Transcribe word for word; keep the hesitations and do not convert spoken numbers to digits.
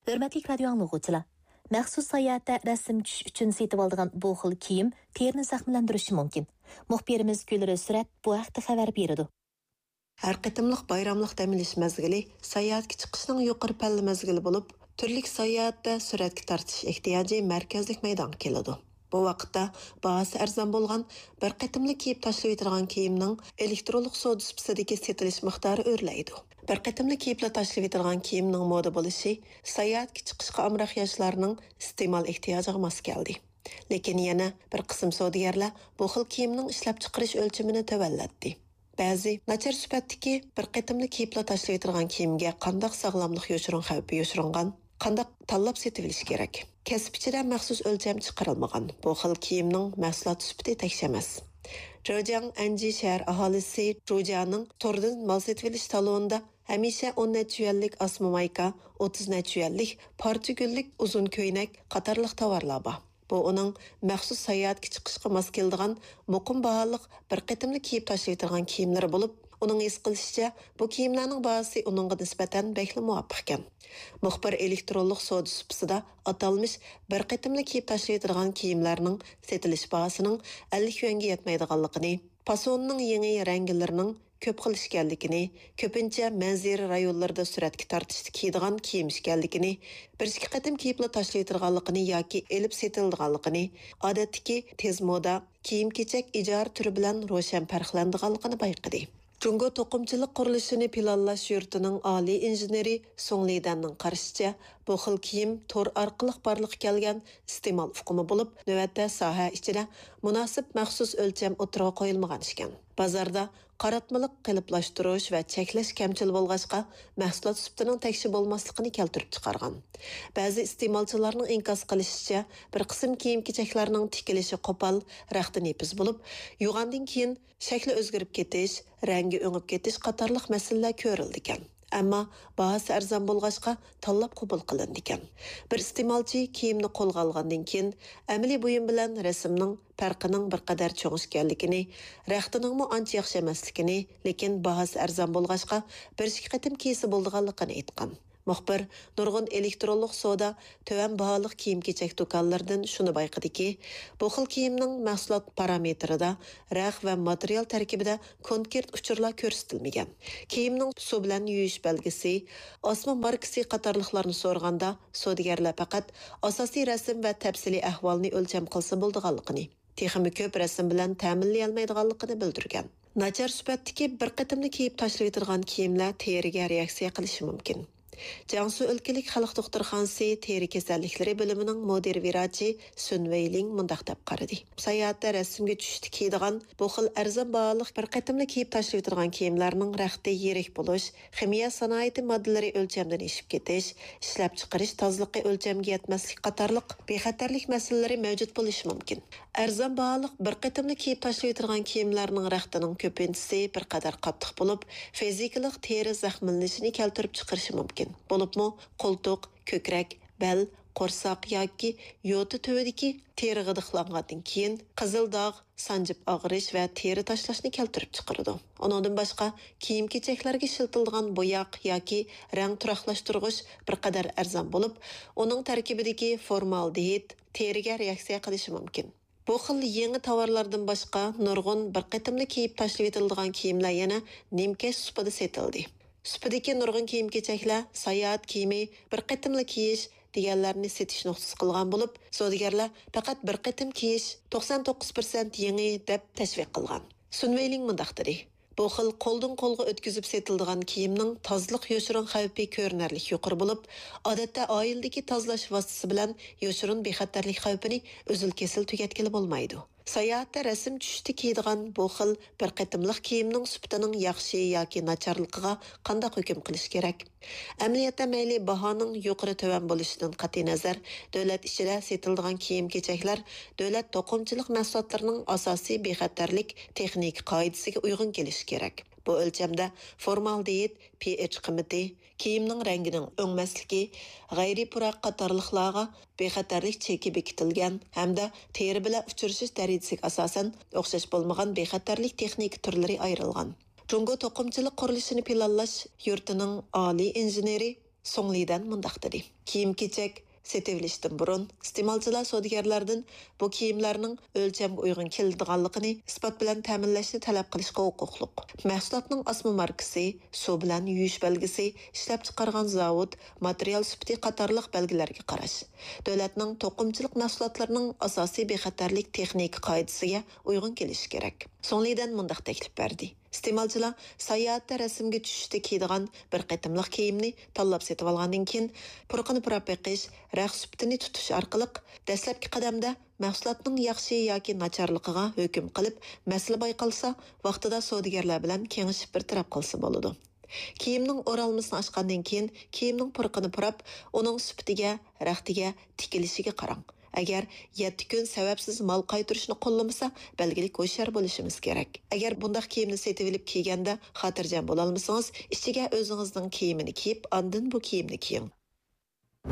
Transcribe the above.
Hörmətli radio anlıqçılar, məxsus səyahətdə rəsm tuş üçün setib aldığan bu xil kiyim terini zəxmləndirishi mümkün. Muxbirimiz Gülrü Sürət bu haqda xəbər berdi. Hər qitimliq bayramlıq dəmiliş məzgili səyahətə çıxışının yuqarı pəlli məzgili olub, türlük səyahətdə sürətki tartish ehtiyacı mərkəzlik meydanğa keladi. Bu vaqtda bahası arzon bo'lgan bir qitimli kiyib tashlab o'tirgan kiyimning elektronlik savdo sifatidagi setilish miqdori o'rlaydi. Bir qitimli kiyibla tashlab o'tirgan kiyimning moda bo'lishi sayohatga chiqishga amroq yoshlarning iste'mol ehtiyojiga mos keldi. Lekin yana bir qism savdogarlar bu xil kiyimning ishlab chiqarish o'lchamini tavallatdi. Ba'zi nachar sifatdagi bir qitimli kiyibla tashlab o'tirgan kiyimga qanday sog'lomlik yoshirin xavfi yoshiringan qandaq tanlab setib olish kerak. Kasb ichida maxsus o'lcham chiqarilmagan. Bu xil kiyimning mahsulot sifati tekshirilmas. Zhejiang Anji shahar aholisi Zhejiangning tordan mal setib olish talonida hamisha o'n necha yuanlik asma mayka, o'ttiz necha yuanlik partigullik uzun ko'ynak qatorliq tovarlar bor. Bu uning maxsus sayohatga chiqishga mos keladigan muqim baholiq bir qitimli kiyib tashlab o'tirgan kiyimlari bo'lib, uning his qilishicha bu kiyimlarning bahasi uningga nisbatan bekli muvofiq ekan. Muxbir elektronlik savdo supisida atalmish bir qitimli kiyib tashlab o'tirgan kiyimlarning setilish bahasining ellik yuanga yetmaydiganligini, fasonining yangi rangilarining ko'p xil ishkanligini, ko'pincha manzara rayonlarida suratga tortishda kiydigan kiyim ishkanligini, bir ikki qatim kiyibla tashlab o'tirganligini yoki elib setilganligini, odatdagi tez moda kiyim-kechak ijara turi bilan ro'shan farqlanadiganligini bayqadi. Jungo to'qimchilik qurilishini planlash yurtining oliy injeneri Song Lidanning qarashicha, bu xil kiyim tor orqali barliq kelgan iste'mol uqumi bo'lib, navbatda soha ichida munosib maxsus o'lcham o'tirib qo'yilmagan ekan. Bozorda qaratmaliq qiliblashtirish va cheklash kamchil bo'lg'achqa mahsulot sifatining tekshir bo'lmasligini keltirib chiqargan. Ba'zi iste'molchilarning inkos qilishicha, bir qism kiyim-kechaklarning tikilishi qo'pol, raxti nepiz bo'lib, yug'andan keyin shakli o'zgarib ketish, rangi o'ngib ketish qatorliq masalalar ko'rildi ekan. Ammo bahasi arzon bo'lg'achqa tanlab qabul qilindi ekan. Bir iste'molchi kiyimni qo'lga olgandan keyin amaliy buyum bilan rasmning farqining bir qadar cho'ngishganligini, raxtiningmi ancha yaxshi emasligini, lekin bahasi arzon bo'lg'achqa bir ikki qatim kiysa bo'lganligini aytgan. Muxbir nurg'un elektronlik savdo to'van baholiq kiyim-kechak do'konlaridan shuni bayqadiki, bu xil kiyimning mahsulot parametrida, raq va material tarkibida konkret uchurlar ko'rsatilmagan. Kiyimning suv bilan yuvish belgisi, osma markasi qatorliqlarni so'raganda savdogarlar faqat asosiy rasm va tafsiliy ahvolni o'lcham qilsa bo'lganligini, texnik ko'p rasm bilan ta'minlay olmaydiganligini bildirgan. Nachar sifatdagi bir qatimli kiyib tashlab o'tirgan kiyimlar teriga reaksiya qilishi mumkin. Jiangsu o'lkalik xalq doktorxonasi teri kasalliklari bo'limining mudir virachi Sun Weiling mundaq deb qaradi. Sayohatda rasmga tushdi kiydigan bu xil arzon baholiq bir qatimli kiyib tashlab o'tirgan kiyimlarning raxti yirik bo'lish, ximiya sanoati moddalari o'lchamdan eshib ketish, ishlab chiqarish tozaligi o'lchamga yetmaslik qatorliq bexatarlik masalalari mavjud bo'lishi mumkin. Arzon baholiq bir qatimli kiyib tashlab o'tirgan kiyimlarning raxtining ko'pinchisi bir qadar qattiq bo'lib, fizikalik teri zaxmlanishini keltirib chiqarishi mumkin. Bo'libmi qo'ltiq, ko'krak, bel, qo'rsoq yoki yo'ti tuvadagi teri g'idiqlangandan keyin qizil dog', sanjib og'rish va teri tashlashni keltirib chiqaradi. Undan boshqa kiyim-kechaklarga ishiltilgan bo'yoq yoki rang turaqlashtirg'ich bir qadar arzon bo'lib, uning tarkibidagi formaldehid teriga reaksiya qilishi mumkin. Bu xil yangi tovarlardan boshqa nurg'un bir qatimli kiyib tashlab etilgan kiyimlar yana nimkash supada setildi. Supadagi nurg'un kiyim-kechaklar sayohat kiyimi bir qatimli kiyish deganlarni setish nuqtasi qilgan bo'lib, savdogarlar faqat bir qatim kiyish to'qson to'qqiz foiz yangi deb tashviq qilgan. Sun Weiling mundaq dedi. Bu xil qo'ldan qo'lga o'tkazib setiladigan kiyimning tozliq yoshirin xavfi ko'rinarli yuqori bo'lib, odatda oildagi tozalash vositasi bilan yoshirin bexatarlik xavfini uzil-kesil tugatgili bo'lmaydi. Sayohatda rasm tushdi kiydigan bu xil bir qatimliq kiyimning sifatining yaxshi yoki nacharligiga qanday hukm qilish kerak? Amaliyotda mayli bahoning yuqori to'van bo'lishidan qat'iy nazar, davlat ichida setiladigan kiyim-kechaklar davlat to'qimchilik mahsulotlarining asosiy bexatarlik texnik qoidasiga uyg'un kelishi kerak. Bu o'lchamda formaldehid, pH qiymati, kiyimning rangining o'ngmasligi, g'ayri puroq qatorliqlarga bexatarlik cheki bekitilgan hamda teri bilan uchrashish darajasiga asosan o'xshash bo'lmagan bexatarlik texnik turlari ayrilgan. Jungo to'qimchilik qurilishini planlash yurtining oliy injeneri Songlidan mundaq dedi. Kiyim-kechak setevilishdan burun iste'molchilar savdogarlardan bu kiyimlarning o'lchamga uyg'un keladiganligini isbot bilan ta'minlashni talab qilishga huquqliq. Mahsulotning asma markasi, suv bilan yuvish belgisi, ishlab chiqargan zavod, material sifati qatorliq belgilarga qarash. Davlatning to'qimchilik mahsulotlarining asosiy bexatarlik texnik qoidasiga uyg'un kelishi kerak. Songlidan mundaq taklif berdi. İste'molchilar sayohatda rasmga tushishda kiydigan bir qatimliq kiyimni tanlab setib olgandan keyin purqini purab beqish, raq sifatini tutish orqali dastlabki qadamda mahsulotning yaxshi yoki nacharligiga hukm qilib, masala bayqalsa, vaqtida savdogarlar bilan kengashib bir taraf qilsa bo'ladi. Kiyimning o'ralmasini ochgandan keyin kiyimning purqini purab, uning sifatiga, raqtiga, tikilishiga qarang. Agar yetti kun sababsiz mal qaytirishni qo'llamasa, belgilik ho'shar bo'lishimiz kerak. Agar bundaq kiyimni setib olib kiyganda xotirjam bo'la olmasangiz, ichiga o'zingizning kiyimini kiyib, ondan bu kiyimni kiying.